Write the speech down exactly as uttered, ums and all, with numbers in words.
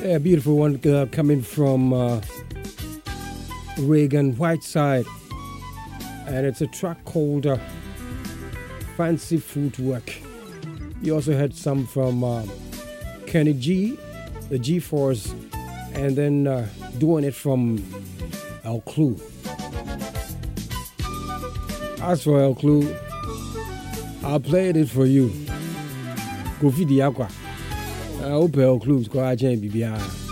A beautiful one uh, coming from uh, Reagan Whiteside, and it's a track called uh, Fancy Footwork. You also had some from uh, Kenny G, the G-Force, and then uh, doing it from El Clue. As for El Clue, I played it for you. Go feed the aqua. I hope El Clue's going to change B B I.